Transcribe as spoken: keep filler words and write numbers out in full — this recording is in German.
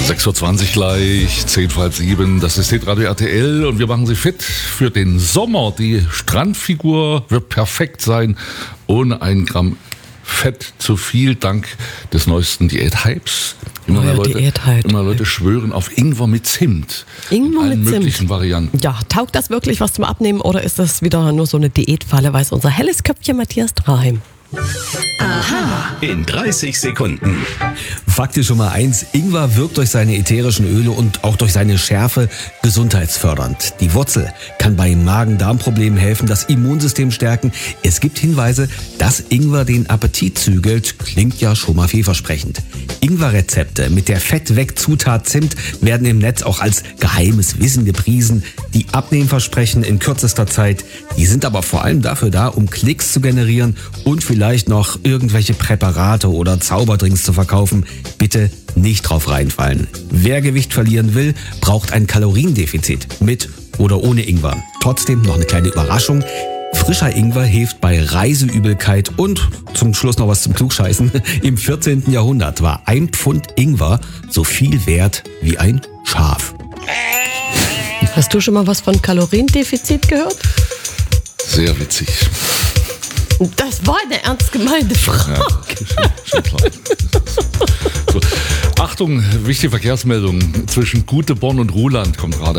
sechs Uhr zwanzig gleich, zehn vor halb sieben. Das ist Hitradio R T L und wir machen Sie fit für den Sommer. Die Strandfigur wird perfekt sein, ohne ein Gramm Fett zu viel, dank des neuesten Diät-Hypes. Immer, oh ja, Leute, Diät-Hype. immer Leute schwören auf Ingwer mit Zimt. Ingwer in allen mit Zimt. möglichen Varianten. Ja, taugt das wirklich was zum Abnehmen oder ist das wieder nur so eine Diätfalle, weiß unser helles Köpfchen Matthias Draheim. Aha. In dreißig Sekunden. Fakt ist schon mal eins, Ingwer wirkt durch seine ätherischen Öle und auch durch seine Schärfe gesundheitsfördernd. Die Wurzel kann bei Magen-Darm-Problemen helfen, das Immunsystem stärken. Es gibt Hinweise, dass Ingwer den Appetit zügelt. Klingt ja schon mal vielversprechend. Ingwer-Rezepte mit der Fettweg-Zutat Zimt werden im Netz auch als geheimes Wissen gepriesen. Die Abnehmversprechen in kürzester Zeit, die sind aber vor allem dafür da, um Klicks zu generieren und vielleicht noch irgendwelche Präparate oder Zauberdrinks zu verkaufen. Bitte nicht drauf reinfallen. Wer Gewicht verlieren will, braucht ein Kaloriendefizit mit oder ohne Ingwer. Trotzdem noch eine kleine Überraschung. Frischer Ingwer hilft bei Reiseübelkeit und zum Schluss noch was zum Klugscheißen. Im vierzehnten Jahrhundert war ein Pfund Ingwer so viel wert wie ein Schaf. Hast du schon mal was von Kaloriendefizit gehört? Sehr witzig. Das war eine ernst gemeinte Frage. Ja, schon, schon klar. So. Achtung, wichtige Verkehrsmeldung. Zwischen Guteborn und Ruhland kommt gerade